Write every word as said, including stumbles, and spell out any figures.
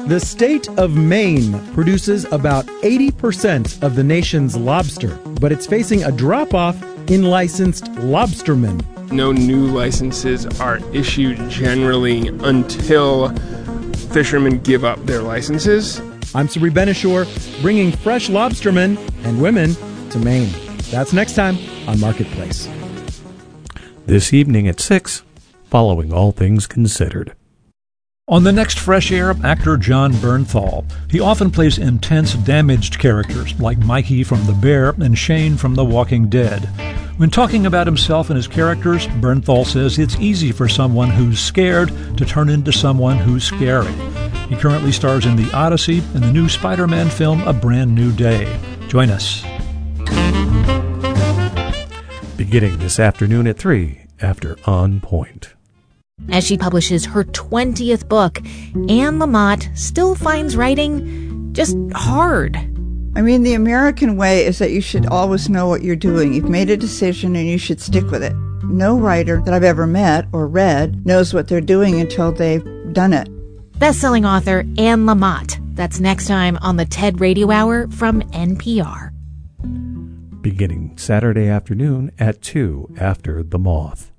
The state of Maine produces about eighty percent of the nation's lobster, but it's facing a drop-off in licensed lobstermen. No new licenses are issued generally until fishermen give up their licenses. I'm Sabri Ben-Achour, bringing fresh lobstermen and women to Maine. That's next time on Marketplace. This evening at six, following All Things Considered. On the next Fresh Air, actor Jon Bernthal. He often plays intense, damaged characters like Mikey from The Bear and Shane from The Walking Dead. When talking about himself and his characters, Bernthal says it's easy for someone who's scared to turn into someone who's scary. He currently stars in The Odyssey and the new Spider-Man film A Brand New Day. Join us. Beginning this afternoon at three after On Point. As she publishes her twentieth book, Anne Lamott still finds writing just hard. I mean, the American way is that you should always know what you're doing. You've made a decision and you should stick with it. No writer that I've ever met or read knows what they're doing until they've done it. Best-selling author Anne Lamott. That's next time on the TED Radio Hour from N P R. Beginning Saturday afternoon at two after The Moth.